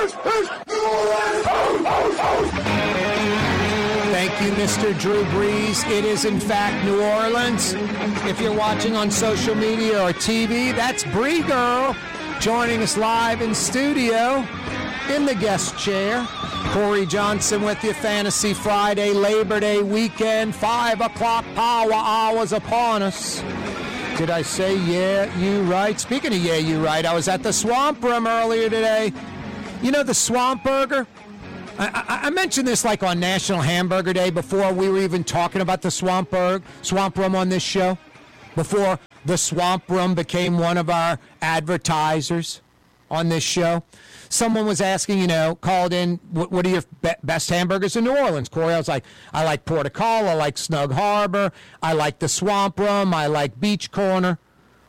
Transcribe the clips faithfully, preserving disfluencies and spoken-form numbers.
Thank you, Mister Drew Brees. It is, in fact, New Orleans. If you're watching on social media or T V, that's Bree Girl joining us live in studio in the guest chair. Corey Johnson with you. Fantasy Friday, Labor Day weekend, five o'clock power hours upon us. Did I say yeah, you right? Speaking of yeah, you right, I was at the Swamp Room earlier today. You know the Swamp Burger? I, I, I mentioned this like on National Hamburger Day before we were even talking about the Swamp Burg, Swamp Room on this show. Before the Swamp Room became one of our advertisers on this show. Someone was asking, you know, called in, what, what are your be- best hamburgers in New Orleans? Corey, I was like, I like Port of Call, I like Snug Harbor, I like the Swamp Room, I like Beach Corner.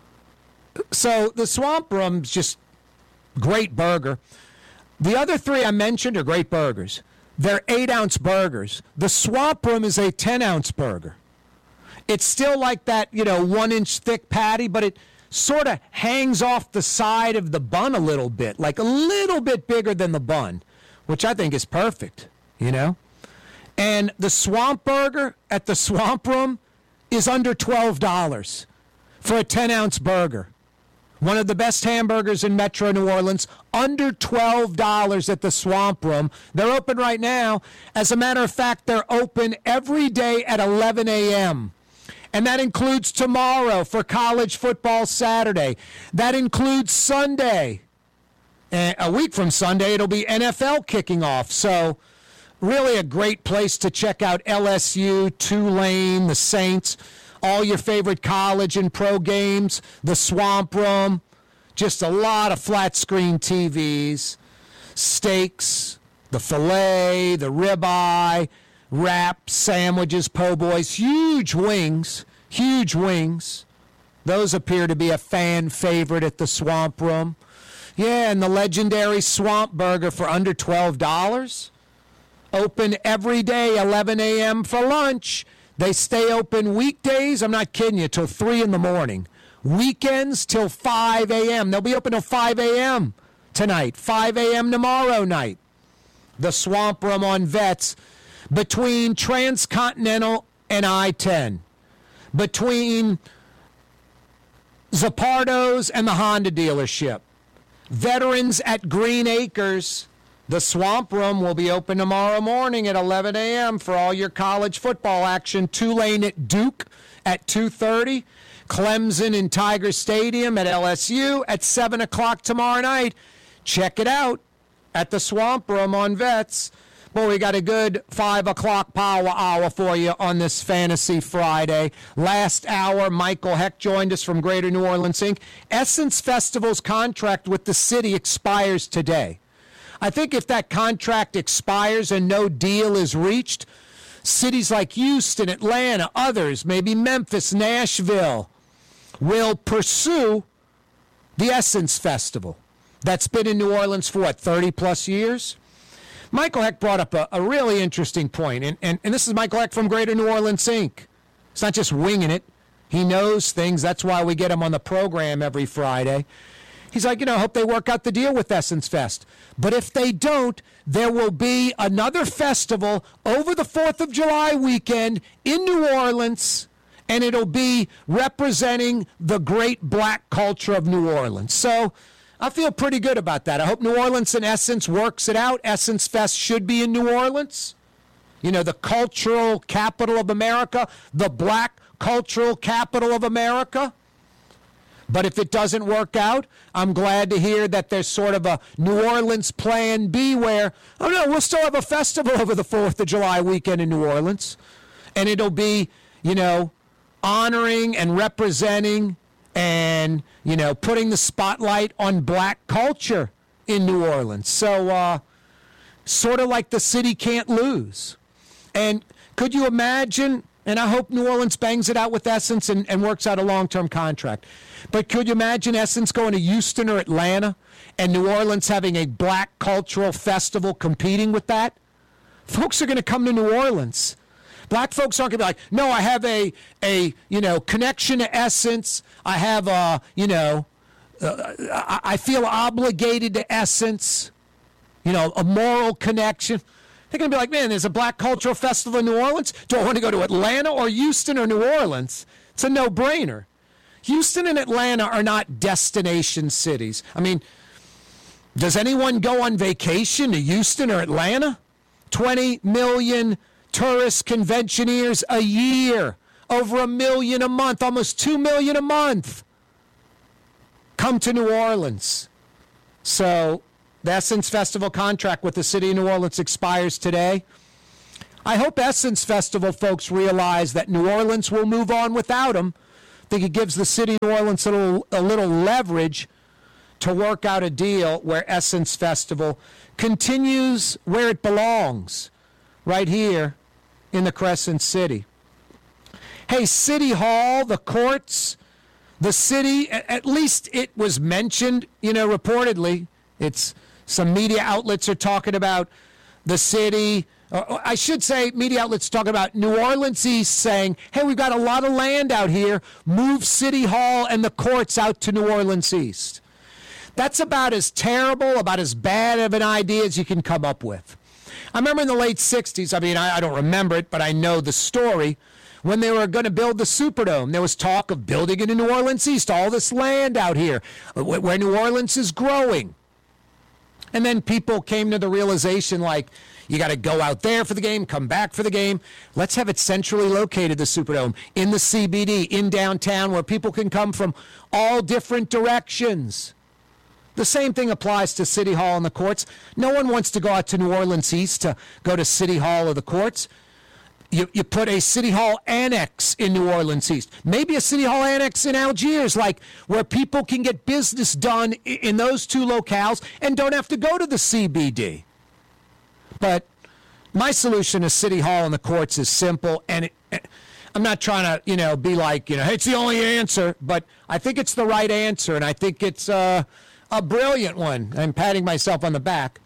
So the Swamp Room's just great burger. The other three I mentioned are great burgers. They're eight-ounce burgers. The Swamp Room is a ten-ounce burger. It's still like that, you know, one-inch thick patty, but it sort of hangs off the side of the bun a little bit, like a little bit bigger than the bun, which I think is perfect, you know? And the Swamp Burger at the Swamp Room is under twelve dollars for a ten-ounce burger. One of the best hamburgers in Metro New Orleans, under twelve dollars at the Swamp Room. They're open right now. As a matter of fact, they're open every day at eleven a.m., and that includes tomorrow for College Football Saturday. That includes Sunday. And a week from Sunday, it'll be N F L kicking off. So really a great place to check out L S U, Tulane, the Saints, all your favorite college and pro games, the Swamp Room, just a lot of flat screen T Vs, steaks, the filet, the ribeye, wraps, sandwiches, po' boys, huge wings, huge wings. Those appear to be a fan favorite at the Swamp Room. Yeah, and the legendary Swamp Burger for under twelve dollars. Open every day, eleven a.m. for lunch. They stay open weekdays, I'm not kidding you, till three in the morning. Weekends till five a.m. They'll be open till five a.m. tonight, five a.m. tomorrow night. The Swamp Room on Vets, between Transcontinental and I ten, between Zappardo's and the Honda dealership. Veterans at Green Acres. The Swamp Room will be open tomorrow morning at eleven a.m. for all your college football action. Tulane at Duke at two thirty. Clemson in Tiger Stadium at L S U at seven o'clock tomorrow night. Check it out at the Swamp Room on Vets. Boy, we got a good five o'clock power hour for you on this Fantasy Friday. Last hour, Michael Heck joined us from Greater New Orleans, Incorporated. Essence Festival's contract with the city expires today. I think if that contract expires and no deal is reached, cities like Houston, Atlanta, others, maybe Memphis, Nashville, will pursue the Essence Festival that's been in New Orleans for, what, thirty-plus years? Michael Heck brought up a, a really interesting point, and, and, and this is Michael Heck from Greater New Orleans, Incorporated. It's not just winging it. He knows things. That's why we get him on the program every Friday. He's like, you know, I hope they work out the deal with Essence Fest. But if they don't, there will be another festival over the fourth of July weekend in New Orleans, and it'll be representing the great black culture of New Orleans. So I feel pretty good about that. I hope New Orleans and Essence works it out. Essence Fest should be in New Orleans. You know, the cultural capital of America, the black cultural capital of America. But if it doesn't work out, I'm glad to hear that there's sort of a New Orleans plan B where, oh no, we'll still have a festival over the fourth of July weekend in New Orleans. And it'll be, you know, honoring and representing and, you know, putting the spotlight on black culture in New Orleans. So, uh, sort of like the city can't lose. And could you imagine, and I hope New Orleans bangs it out with Essence and, and works out a long-term contract, but could you imagine Essence going to Houston or Atlanta and New Orleans having a black cultural festival competing with that? Folks are going to come to New Orleans. Black folks aren't going to be like, no, I have a, a you know, connection to Essence. I have a, you know, uh, I, I feel obligated to Essence. you know, a moral connection. They're going to be like, man, there's a black cultural festival in New Orleans. Do I want to go to Atlanta or Houston or New Orleans? It's a no-brainer. Houston and Atlanta are not destination cities. I mean, does anyone go on vacation to Houston or Atlanta? twenty million tourist conventioneers a year. Over a million a month. Almost two million a month come to New Orleans. So the Essence Festival contract with the city of New Orleans expires today. I hope Essence Festival folks realize that New Orleans will move on without them. I think it gives the city of New Orleans a little, a little leverage to work out a deal where Essence Festival continues where it belongs, right here in the Crescent City. Hey, City Hall, the courts, the city, at least it was mentioned, you know, reportedly. It's some media outlets are talking about the city. Or I should say media outlets talking about New Orleans East saying, hey, we've got a lot of land out here. Move City Hall and the courts out to New Orleans East. That's about as terrible, about as bad of an idea as you can come up with. I remember in the late sixties, I mean, I, I don't remember it, but I know the story. When they were going to build the Superdome, there was talk of building it in New Orleans East, all this land out here where New Orleans is growing. And then people came to the realization, like, you got to go out there for the game, come back for the game. Let's have it centrally located, the Superdome, in the C B D, in downtown, where people can come from all different directions. The same thing applies to City Hall and the courts. No one wants to go out to New Orleans East to go to City Hall or the courts. You, you put a City Hall annex in New Orleans East. Maybe a City Hall annex in Algiers, like where people can get business done in those two locales and don't have to go to the C B D. But my solution to City Hall and the courts is simple, and it, I'm not trying to, you know, be like, you know, hey, it's the only answer, but I think it's the right answer, and I think it's uh, a brilliant one. I'm patting myself on the back.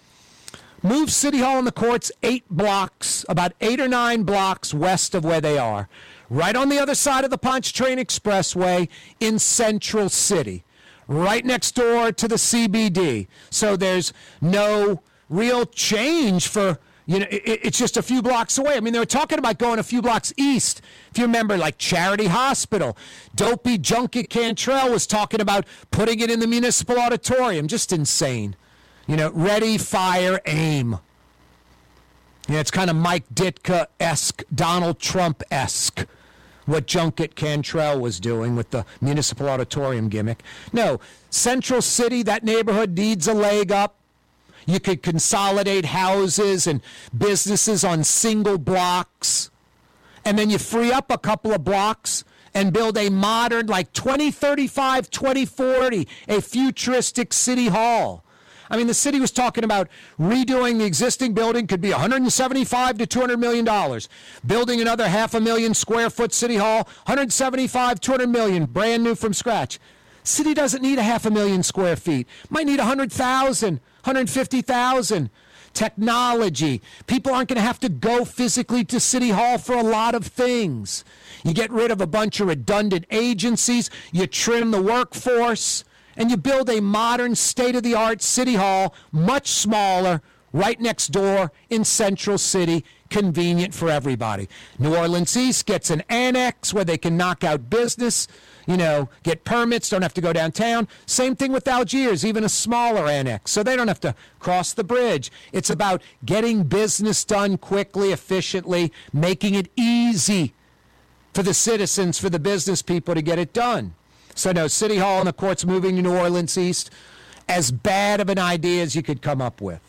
Move City Hall and the courts eight blocks, about eight or nine blocks west of where they are, right on the other side of the Pontchartrain Expressway in Central City, right next door to the C B D. So there's no real change for, you know, it, it's just a few blocks away. I mean, they were talking about going a few blocks east. If you remember, like Charity Hospital, Dopey Junket Cantrell was talking about putting it in the Municipal Auditorium. Just insane. You know, ready, fire, aim. You know, it's kind of Mike Ditka-esque, Donald Trump-esque, what Junket Cantrell was doing with the Municipal Auditorium gimmick. No, Central City, that neighborhood needs a leg up. You could consolidate houses and businesses on single blocks. And then you free up a couple of blocks and build a modern, like twenty thirty-five, twenty forty, a futuristic city hall. I mean, the city was talking about redoing the existing building, could be one hundred seventy-five to two hundred million dollars. Building another half a million square foot city hall, one hundred seventy-five, two hundred million, brand new from scratch. City doesn't need a half a million square feet. Might need one hundred thousand, one hundred fifty thousand. Technology. People aren't going to have to go physically to City Hall for a lot of things. You get rid of a bunch of redundant agencies. You trim the workforce. And you build a modern, state-of-the-art City Hall, much smaller, right next door in Central City, convenient for everybody. New Orleans East gets an annex where they can knock out business, you know, get permits, don't have to go downtown. Same thing with Algiers, even a smaller annex, so they don't have to cross the bridge. It's about getting business done quickly, efficiently, making it easy for the citizens, for the business people to get it done. So no, City Hall and the courts moving to New Orleans East, as bad of an idea as you could come up with.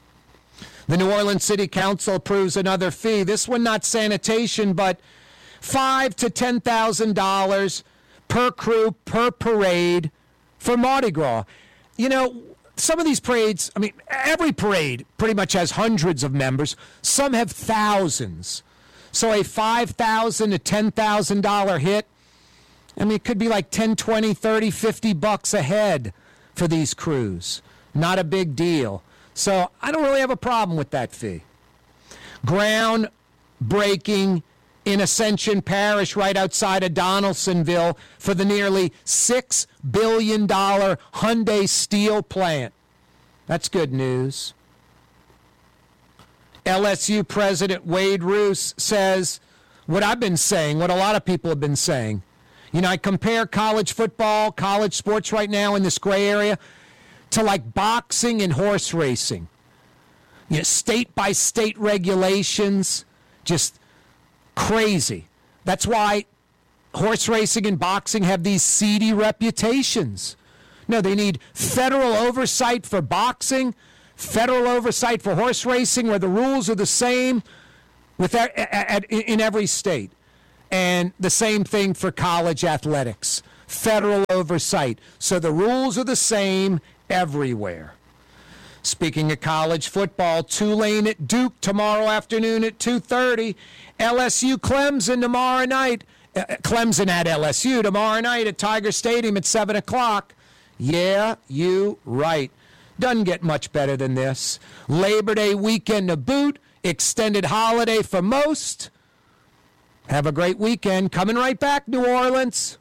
The New Orleans City Council approves another fee. This one not sanitation, but five to ten thousand dollars per crew per parade for Mardi Gras. You know, some of these parades, I mean, every parade pretty much has hundreds of members. Some have thousands. So a five thousand to ten thousand dollar hit. I mean, it could be like ten, twenty, thirty, fifty bucks a head for these crews. Not a big deal. So I don't really have a problem with that fee. Groundbreaking in Ascension Parish right outside of Donaldsonville for the nearly six billion dollars Hyundai Steel plant. That's good news. L S U President Wade Roos says what I've been saying, what a lot of people have been saying. You know, I compare college football, college sports right now in this gray area to like boxing and horse racing. You know, state by state regulations, just crazy. That's why horse racing and boxing have these seedy reputations. No, they need federal oversight for boxing, federal oversight for horse racing, where the rules are the same with at, at, in every state. And the same thing for college athletics, federal oversight. So the rules are the same everywhere. Speaking of college football, Tulane at Duke tomorrow afternoon at two thirty. L S U Clemson tomorrow night. Uh, Clemson at L S U tomorrow night at Tiger Stadium at seven o'clock. Yeah, you right. Doesn't get much better than this. Labor Day weekend to boot. Extended holiday for most. Have a great weekend. Coming right back, New Orleans.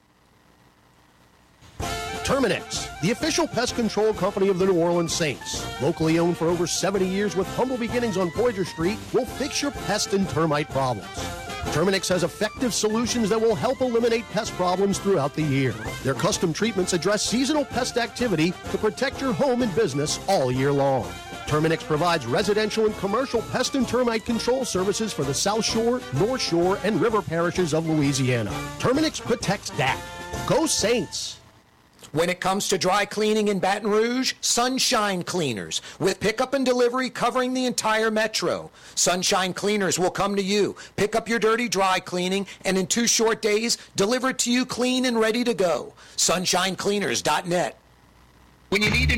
Terminix, the official pest control company of the New Orleans Saints. Locally owned for over seventy years with humble beginnings on Poydras Street, will fix your pest and termite problems. Terminix has effective solutions that will help eliminate pest problems throughout the year. Their custom treatments address seasonal pest activity to protect your home and business all year long. Terminix provides residential and commercial pest and termite control services for the South Shore, North Shore, and River parishes of Louisiana. Terminix protects that. Go Saints! When it comes to dry cleaning in Baton Rouge, Sunshine Cleaners, with pickup and delivery covering the entire metro. Sunshine Cleaners will come to you, pick up your dirty dry cleaning, and in two short days, deliver it to you clean and ready to go. sunshine cleaners dot net. When you need to